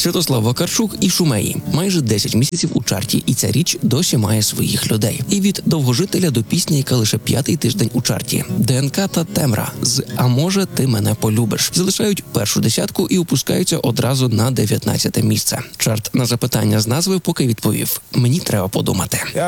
Святослав Вакарчук і Шумеї. Майже 10 місяців у чарті, і ця річ досі має своїх людей. І від довгожителя до пісні, яка лише 5-й тиждень у чарті. ДНК та Темра з «А може ти мене полюбиш» залишають першу десятку і опускаються одразу на 19-те місце. Чарт на запитання з назви поки відповів: мені треба подумати.